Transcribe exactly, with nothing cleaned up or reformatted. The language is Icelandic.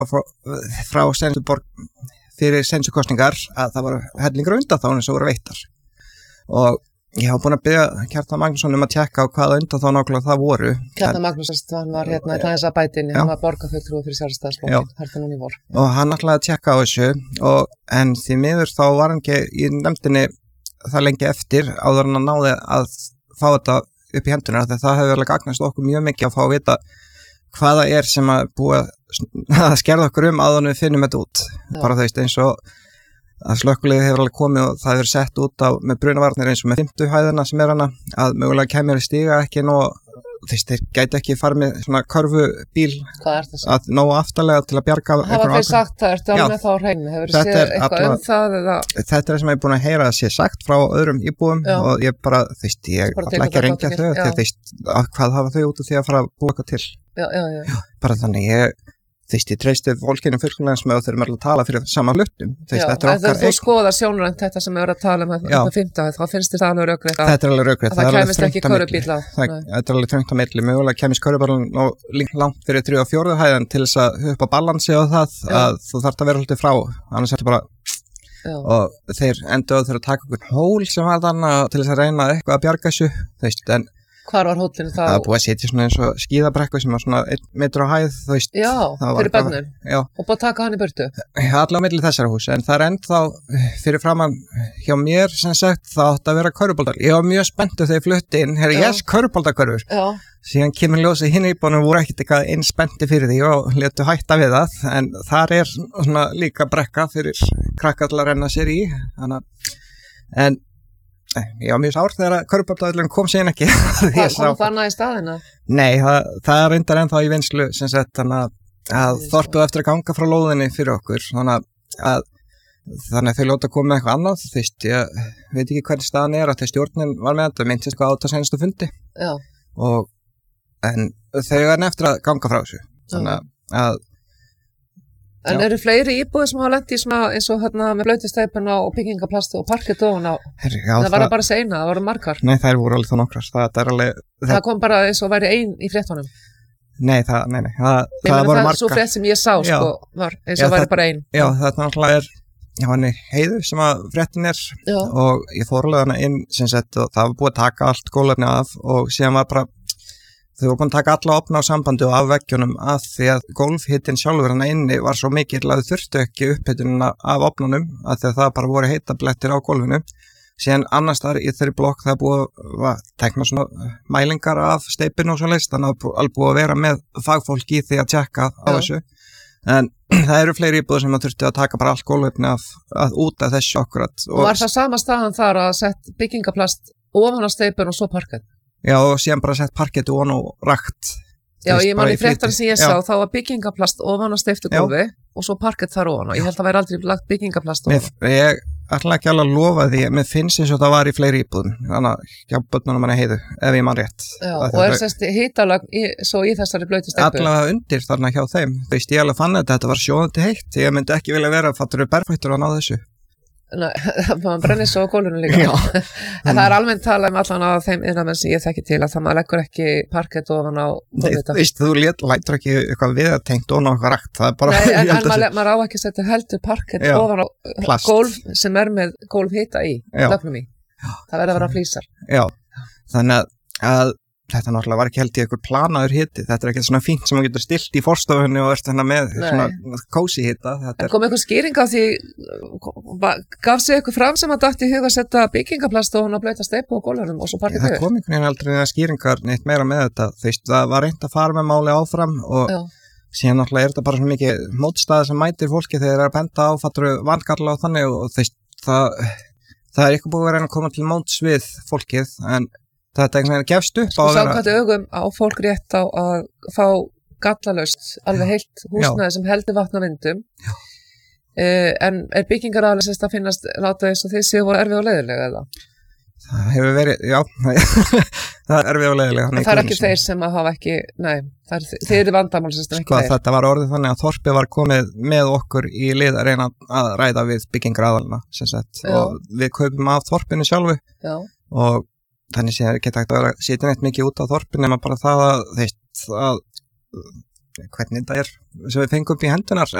frá, frá senstu borg fyrir senstu kostningar að það var hellingur undanþágnir sem voru veittar og ég hafa búin að biðja Kjartan Magnússon um að tjekka á hvaða undanþág nákvæmlega það voru. Kjartan Magnússon, hann var hérna í þess að bætinni, hann var borgarfulltrúi fyrir Sjálfstæðisflokk, hérna núna í vor. Og hann ætlaði að tjekka á þessu og en því miður þá var hann ekki í nefndinni það lengi eftir áður en að náði að fá þetta upp í hendurna þegar það hefur alveg gagnast okkur mjög mikið að fá að vita hvaða er sem að búa að skerða okkur um áður en við finnum þetta út. Já. Bara þú veist eins og að slökkvilið hefur alveg komið og það hefur sett út á með brunavarnir eins og með fimmtu hæðina sem er hana að mögulega kemur í stiga ekki nóg þess þeir gæti ekki fara með svona körfubíl að nógu aftarlega til að bjarga hafa þeir sagt það, ertu alveg með þá á hreinu hefur þið séð eitthvað um það eða? Þetta er það sem ég er búin að heyra að sé sagt frá öðrum íbúum Já. Og ég bara þvist ég ætla ekki að rengja þau þegar þvist hvað hafa þau út úr því að fara að búa eitthvað til Já, já, já. Já, bara þannig ég Þvist, ég treysti fólkinu fullkomlega sem þau þurfum að tala fyrir saman hlutum. Já, þegar þú skoðar sjónrænt þetta sem við erum að tala um þetta fimmta, þá finnst þér það alveg rökrétt að, þetta er alveg rökrétt. að það kæmist ekki körubíl á. Það er alveg þröngt á milli, mögulega kæmist körubílinn og langt fyrir þriðju og fjórðu hæðan til þess að upp á balansi og það Já. Að þú þarft að vera haldið frá, annars er þetta bara Já. Og þeir endur að þurfa að taka okkur hól sem var þarna til þess að reyna eitthvað að bjarga þessu, þú veist, en hvar var hóllinu þá? Það var búið að setja svona eins og skíðabrekku sem var svona einn metr á hæð, þú veist. Já, fyrir börnum. Já. Og búið að taka hann í burtu? Já, allavega á milli þessara hús, en það er ennþá fyrir framan hjá mér sem sagt það átti að vera körfuboltar. Ég var mjög spenntur þegar ég flutti inn, herri, yes, körfuboltakörfur. Já. Síðan kemur ljósið hinn íbúinum voru ekkert eitthvað eins spennti fyrir því og létu hætta við það, en þar er svona líka brekka fyrir krakka til að renna sér í, þannig en ég var mjög sár þegar að körfuboltaðurinn kom síðan ekki. Hvað kom þarna í staðina? Nei, það, það er reyndar ennþá í vinslu sem sagt þannig að, að þorpið eftir að ganga frá lóðinni fyrir okkur þannig að, þannig að þau lóta koma með eitthvað annað þú veist, ég veit ekki hvernig staðan er að þegar stjórnin var með þetta, myndist eitthvað á þetta senstu fundi Já. Og en þau er eftir að ganga frá þessu þannig að En Já. Eru fleiri íbúðir sem hafa lent í svona eins og hérna með blöytisteypuna og byggingaplastu og parkett ofan á? Herri, já, það var það bara seina, það voru margar? Nei, það voru alveg þá nokkrar. Það, það, alveg, það, það kom bara eins og væri ein í fréttunum? Nei, það, nei, nei. Það, það, það voru margar. Svo frétt sem ég sá, já. Sko, var eins og já, væri það, bara ein. Já, þetta náttúrulega er, já, hann er Heiðu sem að fréttin er já. Og ég fór alveg hana inn sem sett og það var búið að taka allt gólefni af og síðan var bara þau voru búin að taka alla opna á sambandi og af veggjunum að því að gólfhittin sjálfur hann inni var svo mikill að þau þurftu ekki upphittunina af opnunum að því að það bara voru heitablettir á gólfinu. Síðan annars þar í þeirri blokk það búið að tekna svona mælingar af steipinu og svo leist þannig að alveg búið að vera með fagfólk í því að tjekka á þessu. En það eru fleiri íbúður sem að þurftu að taka bara allt gólfefni af, að út af þessu akkurat. Og var það sama staðan þar að sett byggingaplast ofan á steipinu og svo parkett? Já, og síðan bara sett parkett ofan og rakt. Já, ég man í fréttar sem ég sá, þá var byggingaplast ofan á steiftu gólfi og svo parkett þar ofan og ég held að það væri aldrei lagt byggingaplast ofan. Mér, ég ætla ekki alveg að lofa því, mér finnst eins og það var í fleiri íbúðum, þannig að hjá börnunum manni Heiðu, ef ég man rétt. Já, og er sérst hitalag í, svo í þessari blöytu steipu? Allavega undir þarna hjá þeim, þú veist, ég alveg fann þetta, þetta var sjóðandi heitt, ég myndi ekki vilja vera fattur berfættur að ná þessu. Nei, maður brennir svo á gólfinu líka Já. En það er almennt talað um allan á þeim innamenn sem ég þekki til að það maður leggur ekki parkett ofan á Nei, þú veist, þú lætur ekki eitthvað við að tengt ofan á eitthvað rakt það er bara Nei, en, en maður, maður á ekki að setja heldur parkett Já. Ofan á Plast. Gólf sem er með gólfhita í lögnum í, það verður að vera flísar Já, þannig að, að þetta náttúrulega var ekki held í einhver planaður hiti þetta er ekki svona fínt sem þú getur stilt í forstofunni og ert hérna með Nei. Svona kósi hita En kom einhver skýring á því gaf sig eitthvað fram sem að dætti í huga að setja byggingaplast og hún að blöyta steipu og gólfurnum og svo parkett Það kom einhvern veginn aldrei neða skýringar neitt meira með þetta þú veist, það var reynt að fara með máli áfram og Já. Síðan náttúrulega er þetta bara svona mikið mótstaða sem mætir fólki þegar þeir eru að benda á fatturu vankalla og þannig og þú veist, það, það er eitthvað búið að reyna að koma til móts við fólkið en þetta er einhvern veginn gefst upp Sko samkvæmt augum á fólk rétt á að fá gallalaust alveg heilt húsnæði sem heldur vatn á vindum uh, en er byggingaraðalega sérst að finnast láta þess að þið séu voru erfið og leiðilega eða? Það hefur verið, já það er erfið og leiðilega En það er ekki þeir sem að hafa ekki, nei það er, þeir eru vandamál sérst en ekki sko, þeir Þetta var orðið þannig að Þorpið var komið með okkur í lið að reyna að ræða við byggingaraðalina sem sagt og við kaupum af Þorpinu sjálfu já. Og þannig sé að geta hægt að setja neitt mikið út á Þorpinu nema bara það að, þeist, að hvernig þetta er sem við fengum upp í hendunar